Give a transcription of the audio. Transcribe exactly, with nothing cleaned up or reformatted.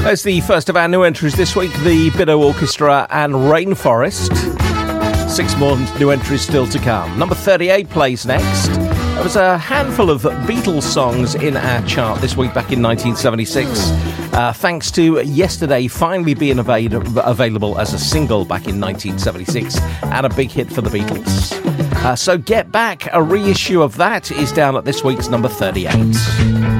There's the first of our new entries this week, the Biddo Orchestra and Rainforest. Six more new entries still to come. Number thirty-eight plays next. There was a handful of Beatles songs in our chart this week back in nineteen seventy-six, uh, thanks to Yesterday finally being avail- available as a single back in nineteen seventy-six and a big hit for the Beatles. Uh, so Get Back, a reissue of that, is down at this week's number thirty-eight.